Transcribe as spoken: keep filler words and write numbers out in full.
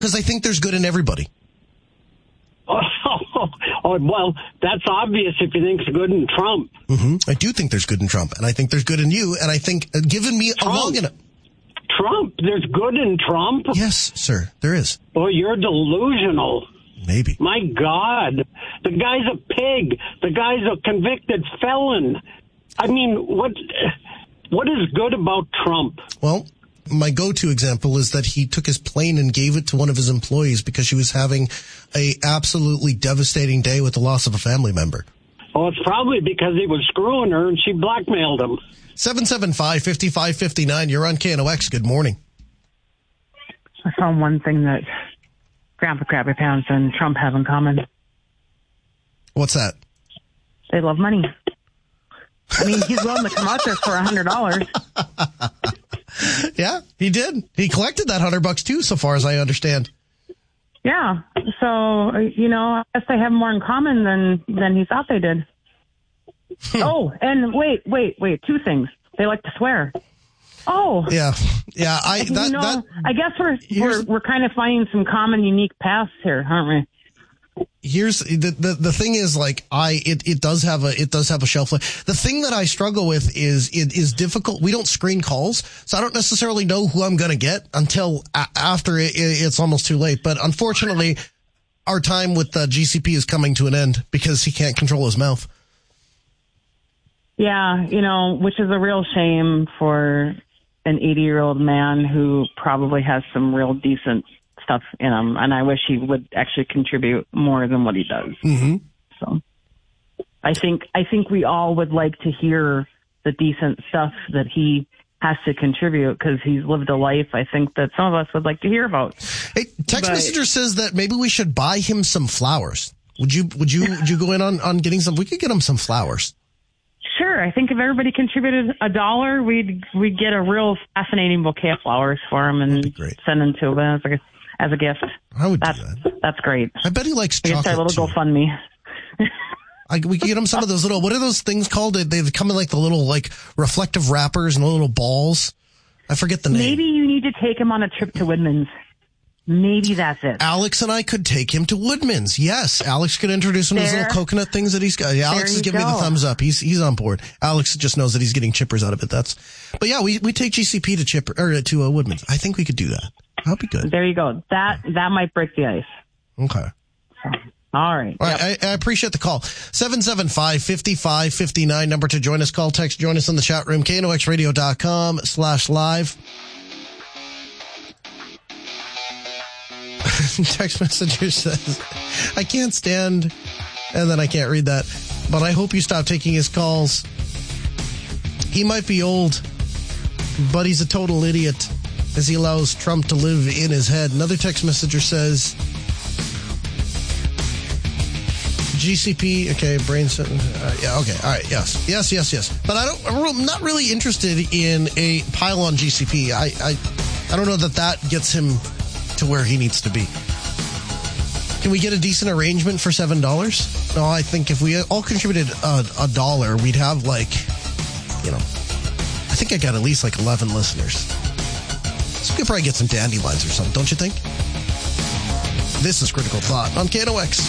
Because I think there's good in everybody. Oh, well, that's obvious if you think it's good in Trump. Mm-hmm. I do think there's good in Trump, and I think there's good in you, and I think, uh, given me Trump. a long enough... Trump? There's good in Trump? Yes, sir, there is. Boy, you're delusional. Maybe. My God. The guy's a pig. The guy's a convicted felon. I mean, what what is good about Trump? Well, my go-to example is that he took his plane and gave it to one of his employees because she was having a absolutely devastating day with the loss of a family member. Oh, it's probably because he was screwing her and she blackmailed him. seven seven five, five five five nine. You're on K N O X. Good morning. I found one thing that Grandpa Krabby Pants and Trump have in common. What's that? They love money. I mean, he's willing to come out there for a hundred dollars. Yeah, he did. He collected that hundred bucks too, so far as I understand. Yeah. So, you know, I guess they have more in common than, than he thought they did. Oh, and wait, wait, wait. Two things. They like to swear. Oh. Yeah. Yeah. I, that, you know, that, I guess we're, we're, we're kind of finding some common, unique paths here, aren't we? Here's the, the the thing is like I it it does have a it does have a shelf life. The thing that I struggle with is it is difficult. We don't screen calls, so I don't necessarily know who I'm going to get until a- after it, it's almost too late. But unfortunately, our time with the G C P is coming to an end because he can't control his mouth. Yeah, you know, which is a real shame for an eighty-year-old man who probably has some real decent stuff in him, and I wish he would actually contribute more than what he does. Mm-hmm. So, I think I think we all would like to hear the decent stuff that he has to contribute because he's lived a life I think that some of us would like to hear about. Hey, text but, messenger says that maybe we should buy him some flowers. Would you would you would you go in on on getting some? We could get him some flowers. Sure, I think if everybody contributed a dollar, we'd we'd get a real fascinating bouquet of flowers for him and send them to him as a as a gift. I would that's, do that. That's great. I bet he likes we chocolate start a little too. GoFundMe. I, we could get him some of those little, what are those things called? They, they come in like the little like reflective wrappers and the little balls. I forget the name. Maybe you need to take him on a trip to Woodman's. Maybe that's it. Alex and I could take him to Woodman's. Yes, Alex could introduce him to those little coconut things that he's got. Yeah, Alex is giving me the thumbs up. He's he's on board. Alex just knows that he's getting chippers out of it. That's, but yeah, we we take G C P to Chipper or to uh, Woodman's. I think we could do that. That'd be good. There you go. That that might break the ice. Okay. All right. All right. Yep. I, I appreciate the call. seven seven five, five five five nine. Number to join us. Call, text, join us in the chat room. K N O X radio dot com slash live. Text messenger says, I can't stand, and then I can't read that, but I hope you stop taking his calls. He might be old, but he's a total idiot as he allows Trump to live in his head. Another text messenger says, G C P, okay, brain, uh, yeah, okay, all right, yes, yes, yes, yes. But I don't, I'm not really interested in a pile on G C P. I, I, I don't know that that gets him to where he needs to be. Can we get a decent arrangement for seven dollars? No, I think if we all contributed a, a dollar, we'd have like, you know, I think I got at least like eleven listeners. So we could probably get some dandelions or something, don't you think? This is Critical Thought on K N O X.